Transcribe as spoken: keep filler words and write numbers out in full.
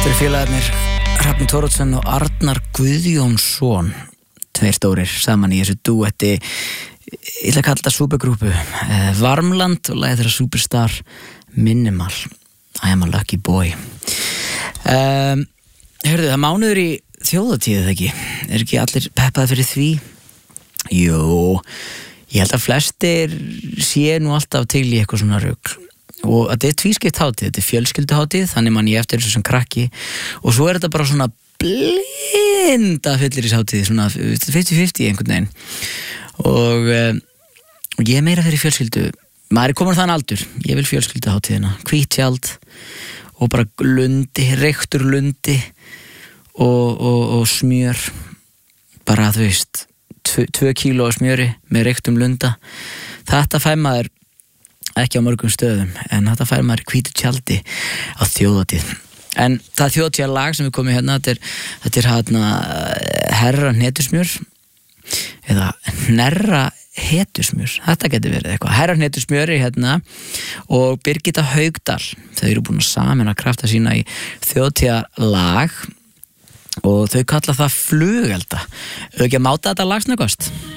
Félagarnir Hrafn Thoroddsen og Arnar Guðjónsson, tveir stórir saman í þessu dúetti, ég ætla að kalla þetta supergrúpu, eh, Varmland og lagið þeirra Superstar Minimal, I am a lucky boy. Um, Hörðu, það mánuður í þjóðatíð þegar ekki, er ekki allir peppaði fyrir því? Jú, ég held að flestir sé nú alltaf til í eitthvað svona rugl. Og þetta er tvískipt hátíð, þetta er fjölskylduhátíð, þannig mann ég eftir þessu sem krakki, og svo er þetta bara svona blinda fylliríshátíð, svona fimmtíu fimmtíu einhvern veginn, og uh, ég er meira fyrir fjölskyldu, maður er komin þann aldur, ég vil fjölskylduhátíðina, hvít tjald og bara lundi, reyktur lundi og, og, og smjör, bara þú veist, tvö, tvö kíló af smjöri með reyktum lunda, þetta fæ maður ekki á mörgum stöðum, en þetta fær maður hvítu tjaldi á þjóðatíð. En það þjóðatíðarlag sem við komum hérna, þetta er, þetta er hérna herra hnetusmjör eða hnerra hetusmjör, þetta getur verið eitthvað. Herra hnetusmjör er hérna og Birgitta Haugdal, þau eru búin að sameina krafta sína í þjóðatíðarlag og þau kalla það flugelda. Þau ekki að máta þetta lag snöggvast?